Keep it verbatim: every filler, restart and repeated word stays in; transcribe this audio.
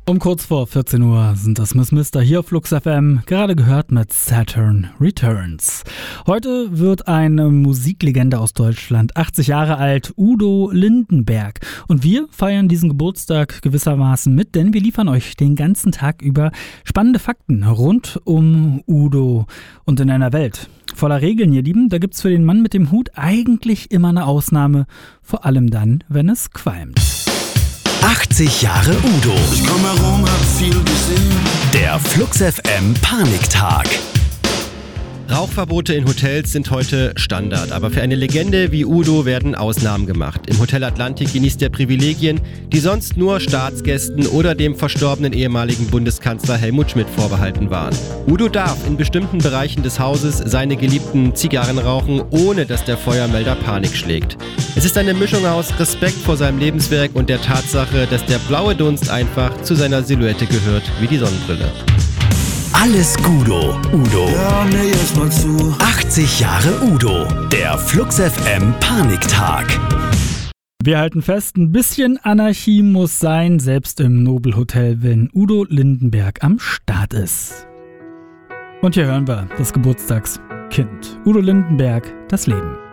Um kurz vor vierzehn Uhr sind das Miss Mister hier auf Flux F M, gerade gehört mit Saturn Returns. Heute wird eine Musiklegende aus Deutschland achtzig Jahre alt, Udo Lindenberg. Und wir feiern diesen Geburtstag gewissermaßen mit, denn wir liefern euch den ganzen Tag über spannende Fakten rund um Udo und in einer Welt voller Regeln, ihr Lieben. Da gibt's für den Mann mit dem Hut eigentlich immer eine Ausnahme, vor allem dann, wenn es qualmt. achtzig Jahre Udo. Ich komm herum, hab viel gesehen. Der Flux F M Paniktag. Rauchverbote in Hotels sind heute Standard, aber für eine Legende wie Udo werden Ausnahmen gemacht. Im Hotel Atlantik genießt er Privilegien, die sonst nur Staatsgästen oder dem verstorbenen ehemaligen Bundeskanzler Helmut Schmidt vorbehalten waren. Udo darf in bestimmten Bereichen des Hauses seine geliebten Zigarren rauchen, ohne dass der Feuermelder Panik schlägt. Es ist eine Mischung aus Respekt vor seinem Lebenswerk und der Tatsache, dass der blaue Dunst einfach zu seiner Silhouette gehört wie die Sonnenbrille. Alles Gudo, Udo. Hör mir jetzt mal zu. achtzig Jahre Udo. Der Flux F M Paniktag. Wir halten fest, ein bisschen Anarchie muss sein, selbst im Nobelhotel, wenn Udo Lindenberg am Start ist. Und hier hören wir das Geburtstagskind. Udo Lindenberg, das Leben.